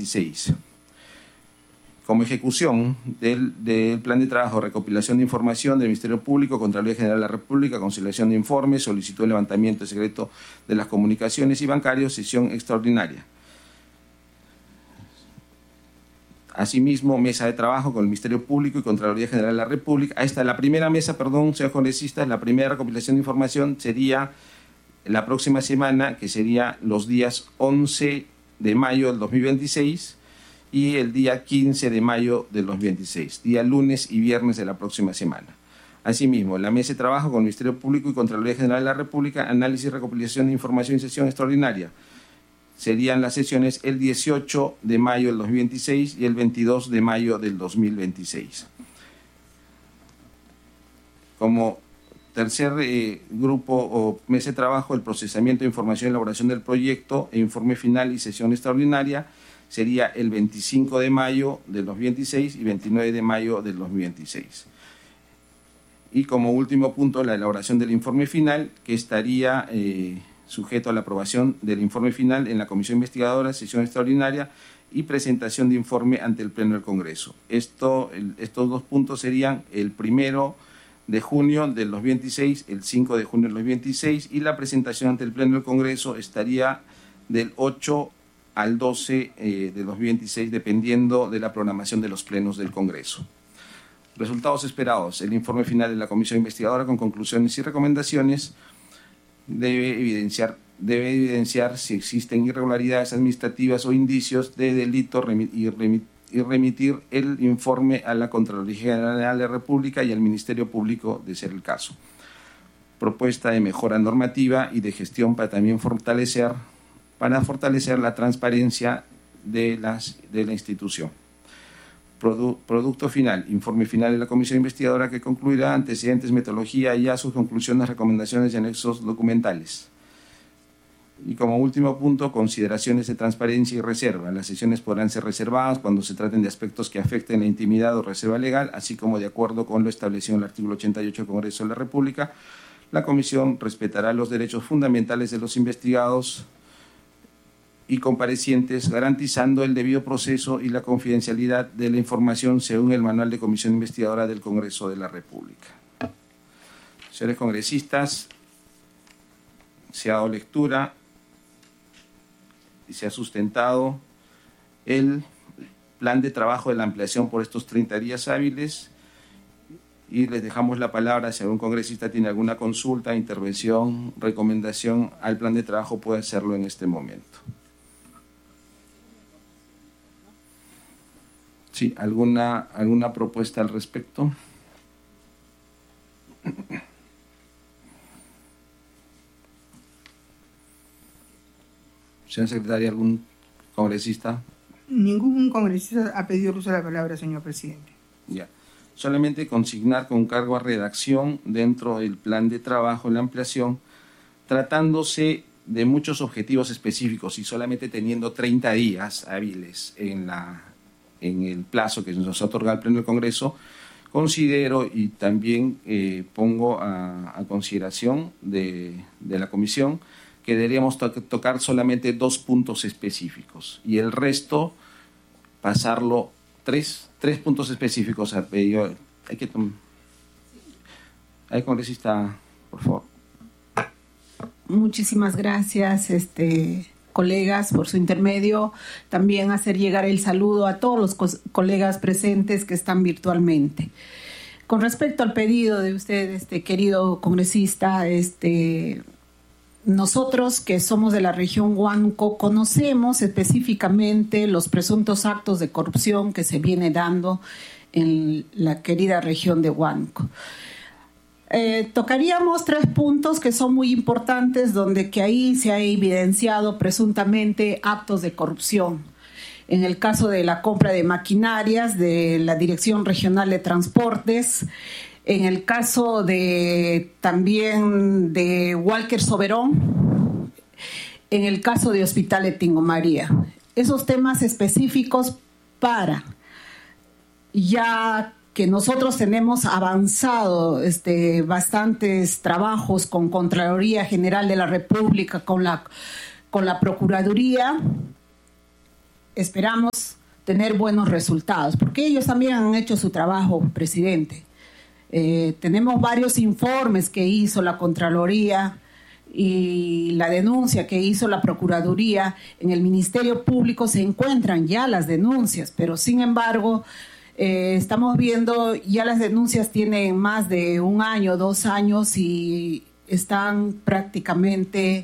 2026. Como ejecución del plan de trabajo, recopilación de información del Ministerio Público, Contraloría General de la República, conciliación de informes, solicitud de levantamiento de secreto de las comunicaciones y bancarios, sesión extraordinaria. Asimismo, mesa de trabajo con el Ministerio Público y Contraloría General de la República. La primera mesa, señor congresista, la primera recopilación de información sería la próxima semana, que sería los días 11 de mayo del 2026 y el día 15 de mayo del 2026, día lunes y viernes de la próxima semana. Asimismo, la mesa de trabajo con el Ministerio Público y Contraloría General de la República, análisis y recopilación de información y sesión extraordinaria. Serían las sesiones el 18 de mayo del 2026 y el 22 de mayo del 2026. Como tercer grupo o mesa de trabajo, el procesamiento de información y elaboración del proyecto e informe final y sesión extraordinaria sería el 25 de mayo del 2026 y 29 de mayo del 2026. Y como último punto, la elaboración del informe final, que estaría sujeto a la aprobación del informe final en la Comisión Investigadora, sesión extraordinaria y presentación de informe ante el Pleno del Congreso. Estos dos puntos serían el 1 de junio del 2026, el 5 de junio del 2026, y la presentación ante el Pleno del Congreso estaría del 8 al 12 de 2026, dependiendo de la programación de los plenos del Congreso. Resultados esperados. El informe final de la Comisión Investigadora con conclusiones y recomendaciones debe evidenciar si existen irregularidades administrativas o indicios de delito y remitir el informe a la Contraloría General de la República y al Ministerio Público, de ser el caso. Propuesta de mejora normativa y de gestión para fortalecer la transparencia de la institución. Producto final, informe final de la Comisión Investigadora que concluirá antecedentes, metodología y sus conclusiones, recomendaciones y anexos documentales. Y como último punto, consideraciones de transparencia y reserva. Las sesiones podrán ser reservadas cuando se traten de aspectos que afecten la intimidad o reserva legal, así como de acuerdo con lo establecido en el artículo 88 del Congreso de la República. La Comisión respetará los derechos fundamentales de los investigados y comparecientes, garantizando el debido proceso y la confidencialidad de la información según el Manual de Comisión Investigadora del Congreso de la República. Señores congresistas, se ha dado lectura y se ha sustentado el plan de trabajo de la ampliación por estos 30 días hábiles y les dejamos la palabra. Si algún congresista tiene alguna consulta, intervención, recomendación al plan de trabajo, puede hacerlo en este momento. Sí, ¿alguna propuesta al respecto? Señor secretario, ¿algún congresista? Ningún congresista ha pedido el uso de la palabra, señor presidente. Ya. Solamente consignar con cargo a redacción dentro del plan de trabajo la ampliación, tratándose de muchos objetivos específicos y solamente teniendo 30 días hábiles en el plazo que nos otorga el Pleno del Congreso, considero y también pongo a consideración de la Comisión que deberíamos tocar solamente 2 puntos específicos y el resto pasarlo, tres puntos específicos a pedido. Hay congresista, por favor. Muchísimas gracias, colegas, por su intermedio. También hacer llegar el saludo a todos los colegas presentes que están virtualmente. Con respecto al pedido de usted, querido congresista, nosotros que somos de la región Huánuco conocemos específicamente los presuntos actos de corrupción que se viene dando en la querida región de Huánuco. Tocaríamos 3 puntos que son muy importantes, donde que ahí se ha evidenciado presuntamente actos de corrupción. En el caso de la compra de maquinarias de la Dirección Regional de Transportes, en el caso también de Walker Soberón, en el caso de Hospital de Tingo María. Esos temas específicos para, ya que nosotros tenemos avanzado bastantes trabajos con Contraloría General de la República, con la Procuraduría, esperamos tener buenos resultados, porque ellos también han hecho su trabajo, presidente. Tenemos varios informes que hizo la Contraloría y la denuncia que hizo la Procuraduría. En el Ministerio Público se encuentran ya las denuncias, pero sin embargo estamos viendo ya las denuncias tienen más de 1 año, 2 años y están prácticamente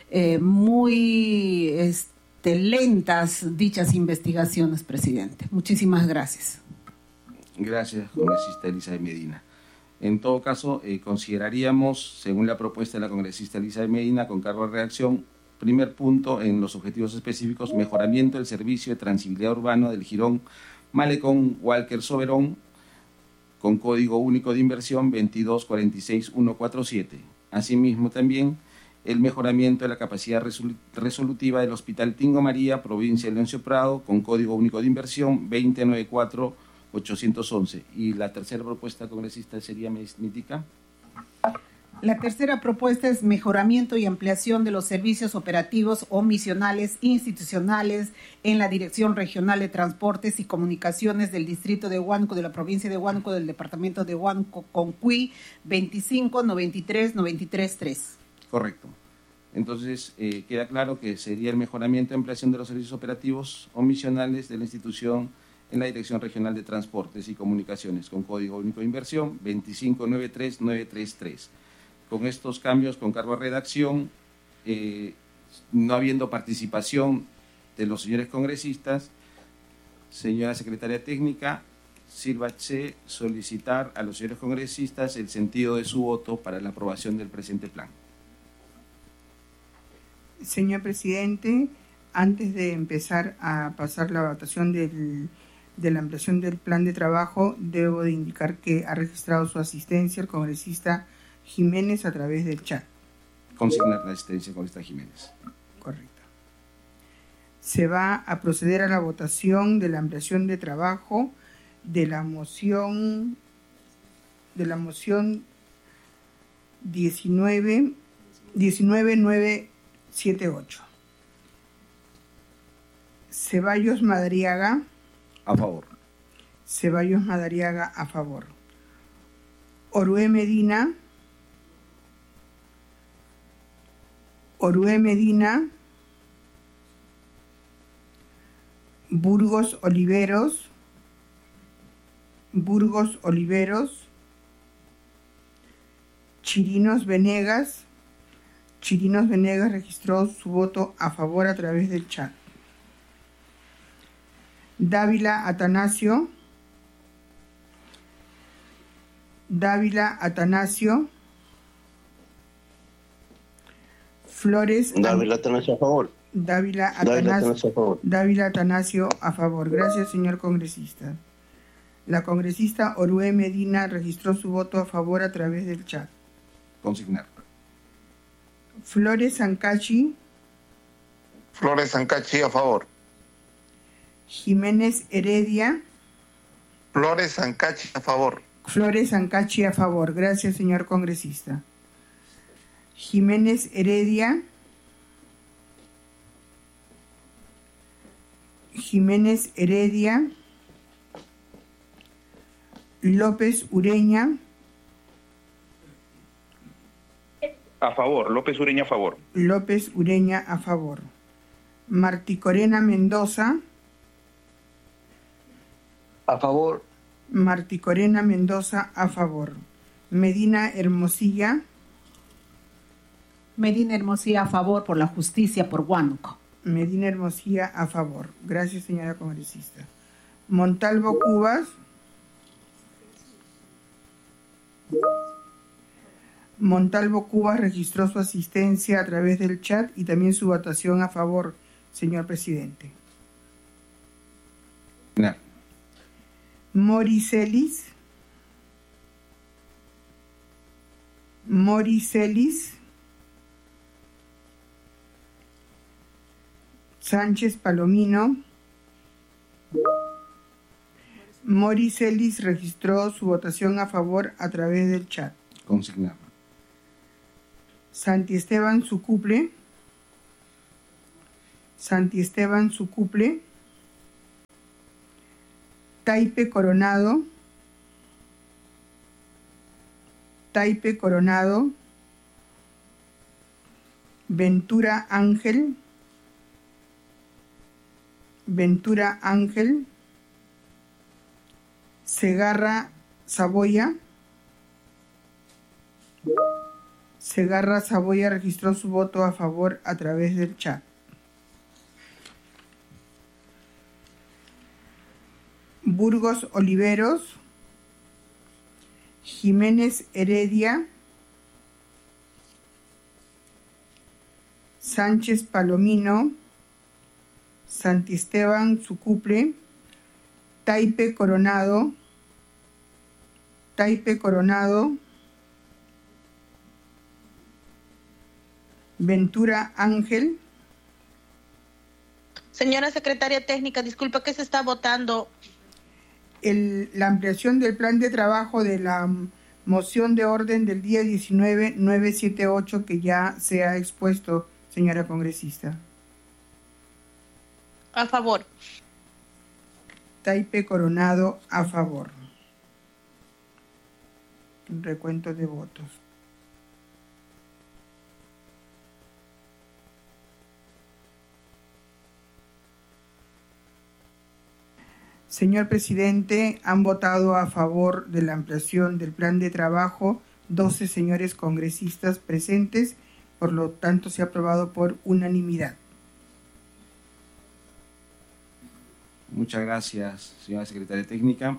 muy lentas dichas investigaciones, presidente. Muchísimas gracias. Gracias, congresista Elizabeth Medina. En todo caso, consideraríamos, según la propuesta de la congresista Elizabeth Medina, con cargo a redacción, primer punto en los objetivos específicos, mejoramiento del servicio de transibilidad urbano del jirón Malecón Walker Soberón, con código único de inversión 2246147. Asimismo, también el mejoramiento de la capacidad resolutiva del Hospital Tingo María, provincia de Leoncio Prado, con código único de inversión 2094811. Y la tercera propuesta, congresista, sería Mítica. La tercera propuesta es mejoramiento y ampliación de los servicios operativos o misionales institucionales en la Dirección Regional de Transportes y Comunicaciones del Distrito de Huánuco, de la provincia de Huánuco, del departamento de Huánuco, con CUI 2593-933. Correcto. Entonces, queda claro que sería el mejoramiento y ampliación de los servicios operativos o misionales de la institución en la Dirección Regional de Transportes y Comunicaciones, con código único de inversión 2593933. Con estos cambios, con cargo a redacción, no habiendo participación de los señores congresistas, señora secretaria técnica, sírvase solicitar a los señores congresistas el sentido de su voto para la aprobación del presente plan. Señor presidente, antes de empezar a pasar la votación de la ampliación del plan de trabajo, debo de indicar que ha registrado su asistencia el congresista Jiménez a través del chat. Consignar la asistencia con esta Jiménez. Correcto. Se va a proceder a la votación de la ampliación de trabajo de la moción 19978. Ceballos Madariaga. A favor. Ceballos Madariaga a favor. Orué Medina. Orué Medina. Burgos Oliveros. Burgos Oliveros. Chirinos Venegas. Chirinos Venegas registró su voto a favor a través del chat. Dávila Atanasio. Dávila Atanasio. Flores. Dávila Atanasio a favor. Dávila Atanasio a favor. Gracias, señor congresista. La congresista Orué Medina registró su voto a favor a través del chat. Consignar. Flores Ancachi. Flores Ancachi a favor. Jiménez Heredia. Flores Ancachi a favor. Flores Ancachi a favor. Gracias, señor congresista. Jiménez Heredia. Jiménez Heredia. López Ureña. A favor. López Ureña a favor. López Ureña a favor. Marticorena Mendoza. A favor. Marticorena Mendoza a favor. Medina Hermosilla. Medina Hermosilla a favor por la justicia por Huánuco. Medina Hermosilla a favor. Gracias, señora congresista. Montalvo Cubas. Montalvo Cubas registró su asistencia a través del chat y también su votación a favor, señor presidente. No. Moricelis. Moricelis. Sánchez Palomino. Moricelis registró su votación a favor a través del chat. Consignar. Santi Esteban Sucuple. Santi Esteban Sucuple. Taipe Coronado, Taipe Coronado, Ventura Ángel, Ventura Ángel, Segarra Saboya. Segarra Saboya registró su voto a favor a través del chat. Burgos Oliveros, Jiménez Heredia, Sánchez Palomino, Santisteban Sucuple, Taipe Coronado, Taipe Coronado, Ventura Ángel. Señora secretaria técnica, disculpa, ¿qué se está votando? La ampliación del plan de trabajo de la moción de orden del día 19-978 que ya se ha expuesto, señora congresista. A favor. Taipe Coronado, a favor. Recuento de votos. Señor presidente, han votado a favor de la ampliación del plan de trabajo 12 señores congresistas presentes, por lo tanto se ha aprobado por unanimidad. Muchas gracias, señora secretaria técnica.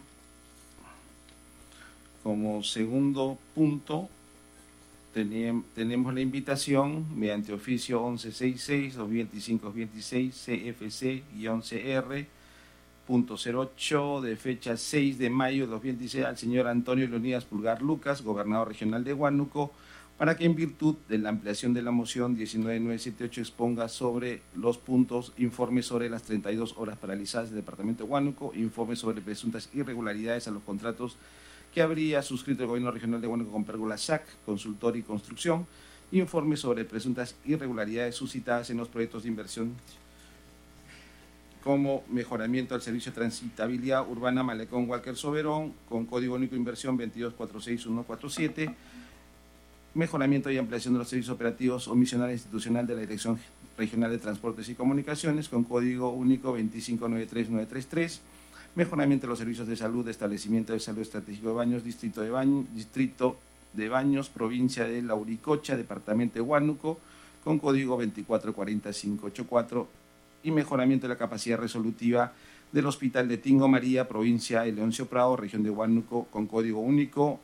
Como segundo punto, tenemos la invitación mediante oficio 1166-2025-26 CFC-CR.08 de fecha 6 de mayo de 2016 al señor Antonio Leonidas Pulgar Lucas, gobernador regional de Huánuco, para que en virtud de la ampliación de la moción 19978 exponga sobre los puntos: informe sobre las 32 horas paralizadas del departamento de Huánuco, informe sobre presuntas irregularidades a los contratos que habría suscrito el gobierno regional de Huánuco con Pérgola SAC, consultor y construcción, informe sobre presuntas irregularidades suscitadas en los proyectos de inversión como mejoramiento del servicio de transitabilidad urbana Malecón Walker Soberón, con código único de inversión 2246147, mejoramiento y ampliación de los servicios operativos omisional e institucional de la Dirección Regional de Transportes y Comunicaciones, con código único 2593933, mejoramiento de los servicios de salud de establecimiento de salud estratégico de Baños, distrito de Baños, provincia de Lauricocha, departamento de Huánuco, con código 2440584, y mejoramiento de la capacidad resolutiva del Hospital de Tingo María, provincia de Leoncio Prado, región de Huánuco, con código único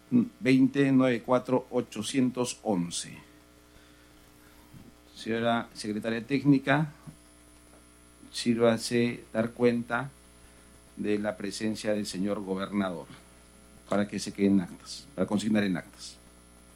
2094811. Señora secretaria técnica, sírvase dar cuenta de la presencia del señor gobernador para que se queden actas, para consignar en actas.